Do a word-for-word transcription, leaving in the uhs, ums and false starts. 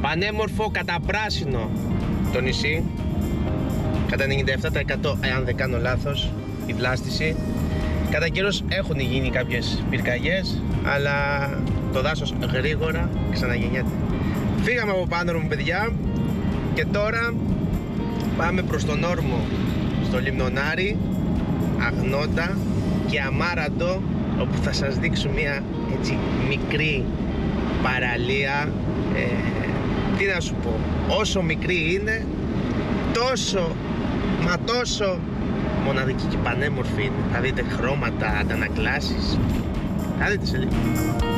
Πανέμορφο καταπράσινο το νησί, κατά ενενήντα επτά τοις εκατό εάν δεν κάνω λάθος η βλάστηση. Κατά καιρός έχουν γίνει κάποιες πυρκαγιές, αλλά το δάσος γρήγορα ξαναγεννιέται. Φύγαμε από πάνω μου, παιδιά, και τώρα πάμε προς τον όρμο, στο Λιμνονάρι, Αγνώτα και Αμάραντο, όπου θα σας δείξω μια έτσι μικρή παραλία. ε, Τι να σου πω, όσο μικρή είναι, τόσο μα τόσο μοναδική και πανέμορφη είναι. Θα δείτε χρώματα, αντανακλάσεις. Θα δείτε σε λίγο.